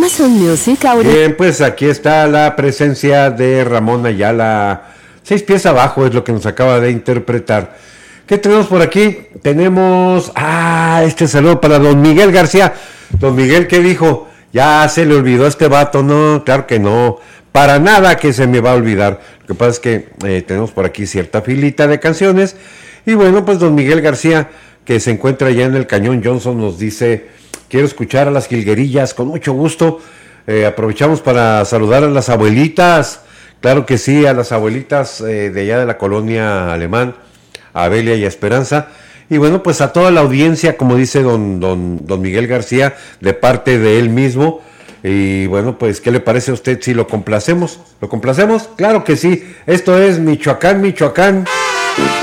Amazon Music ahora. Bien, pues aquí está la presencia de Ramón Ayala. 6 pies abajo es lo que nos acaba de interpretar. ¿Qué tenemos por aquí? Tenemos... este saludo para don Miguel García. Don Miguel, ¿qué dijo? Ya se le olvidó a este vato. No, claro que no. Para nada que se me va a olvidar. Lo que pasa es que tenemos por aquí cierta filita de canciones. Y bueno, pues don Miguel García, que se encuentra allá en el Cañón Johnson, nos dice: quiero escuchar a las jilguerillas, con mucho gusto. Aprovechamos para saludar a las abuelitas. Claro que sí, a las abuelitas de allá de la colonia Alemán, a Abelia y a Esperanza. Y bueno, pues a toda la audiencia, como dice don Miguel García, de parte de él mismo. Y bueno, pues, ¿qué le parece a usted si lo complacemos? ¿Lo complacemos? Claro que sí. Esto es Michoacán, Michoacán.